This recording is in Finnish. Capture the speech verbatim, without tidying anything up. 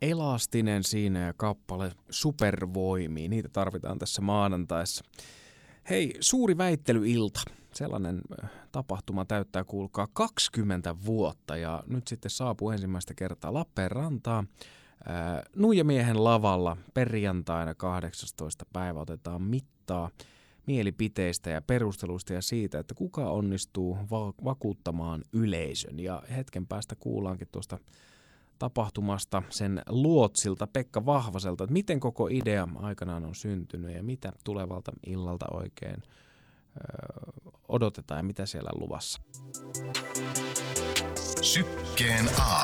Elastinen siinä ja kappale Supervoimia. Niitä tarvitaan tässä maanantaissa. Hei, suuri väittelyilta. Sellainen tapahtuma täyttää, kuulkaa, kaksikymmentä vuotta ja nyt sitten saapuu ensimmäistä kertaa Lappeenrantaan. Ää, Nuijamiehen lavalla perjantaina kahdeksastoista päivä otetaan mittaa mielipiteistä ja perusteluista ja siitä, että kuka onnistuu va- vakuuttamaan yleisön. Ja hetken päästä kuullaankin tuosta tapahtumasta sen luotsilta Pekka Vahvaselta, että miten koko idea aikanaan on syntynyt ja mitä tulevalta illalta oikein öö, odotetaan ja mitä siellä on luvassa. Sykkeen A.